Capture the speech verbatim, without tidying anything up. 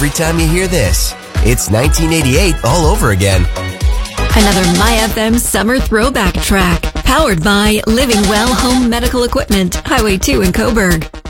every time you hear this. It's nineteen eighty-eight all over again. Another My F M summer throwback track, powered by Living Well Home Medical Equipment, Highway two in Coburg.